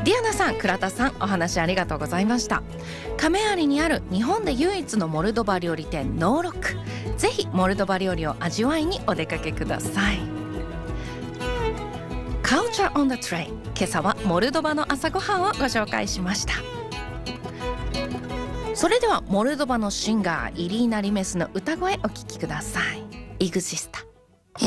ディアナさん、倉田さん、お話ありがとうございました。亀有にある日本で唯一のモルドバ料理店ノーロック、ぜひモルドバ料理を味わいにお出かけください。 Culture on the Train、 今朝はモルドバの朝ごはんをご紹介しました。それではモルドバのシンガーイリーナ・リメスの歌声お聴きください。イグジスタ。